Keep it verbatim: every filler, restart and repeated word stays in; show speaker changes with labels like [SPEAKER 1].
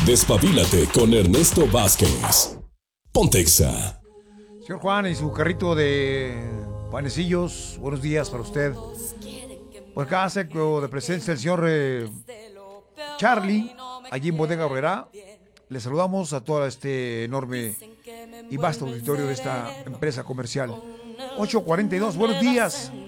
[SPEAKER 1] Despabilate con Ernesto Vázquez. Pontexa.
[SPEAKER 2] Señor Juan y su carrito de panecillos, buenos días para usted. Por acá hace de presencia el señor eh, Charlie, allí en Bodega Aurrera. Le saludamos a toda este enorme y vasto auditorio de esta empresa comercial. ocho cuarenta y dos, buenos días.